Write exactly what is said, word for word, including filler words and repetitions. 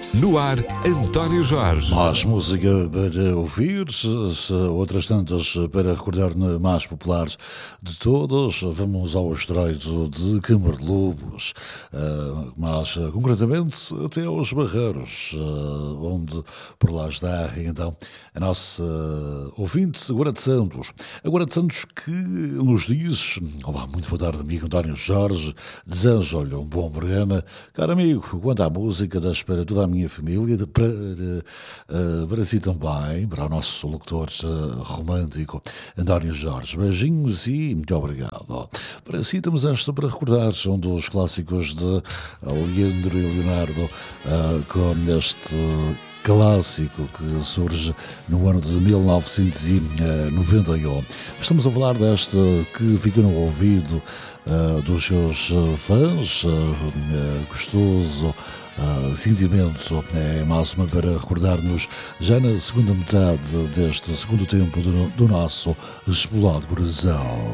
No ar, António Jorge. Mais música para ouvir, outras tantas para recordar mais populares de todas. Vamos ao estreito de Câmara de Lobos, mas concretamente até aos Barreiros, onde por lá está então a nossa ouvinte, Agora de Santos. Agora de Santos que nos diz: olá, muito boa tarde, amigo António Jorge, desejo-lhe um bom programa. Caro amigo, quanto à música, das para toda a minha família, de, para, uh, para si também, para o nosso locutor uh, romântico António Jorge. Beijinhos e muito obrigado. Para si temos esta para recordar, um dos clássicos de Leandro e Leonardo, uh, com este clássico que surge no ano de mil novecentos e noventa e um. Estamos a falar desta que fica no ouvido uh, dos seus fãs, uh, uh, gostoso uh, sentimento, é mais uma para recordar-nos já na segunda metade deste segundo tempo do, do nosso explorado coração.